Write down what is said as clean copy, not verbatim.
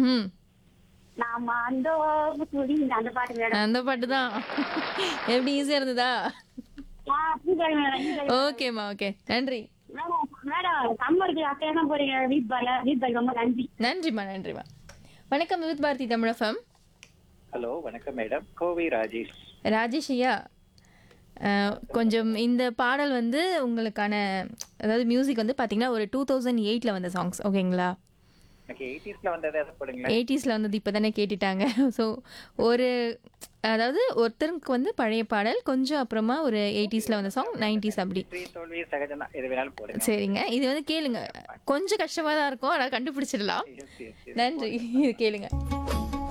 ம்ஹ்ம். நாம அந்த புலி அந்த பாட்டு மேடம். அந்த பாட்டு தான். எப்படி ஈஸியா இருந்ததா? Pujari madam, pujari madam. ஓகேம்மா, ஓகே. நன்றி. மேடம், மேடம், சம்மருக்கு அக்கையா தான் போறீங்க வீட் பாய் ரொம்ப நன்றி. நன்றிம்மா, நன்றிம்மா. வணக்கம் விவித் பாரதி தமிழ் எஃப்எம். ஹலோ வணக்கம் மேடம், கோவை ராஜேஷ். ராஜேஷ் ஐயா, கொஞ்சம் இந்த பாடல் வந்து உங்களுக்கான அதாவது மியூசிக் வந்து பார்த்தீங்கன்னா ஒரு 2008ல வந்த சாங்ஸ் ஓகேங்களா? எனக்கு 80ஸ்ல வந்ததை போடுங்களேன். 80ஸ்ல வந்தது இப்போ தானே கேட்டுட்டாங்க. ஸோ ஒரு அதாவது ஒருத்தருக்கு வந்து பழைய பாடல் கொஞ்சம் அப்புறமா ஒரு 80ஸ்ல வந்த சாங் 90s அப்படி. வெற்றி தோல்வி சகஜம் தான், எது வேணாலும் போடுங்க. சரிங்க, இது வந்து கேளுங்க. கொஞ்சம் கஷ்டமாக தான் இருக்கும், ஆனால் கண்டுபிடிச்சிடலாம். Yes, yes, yes. நன்றி, இது கேளுங்க.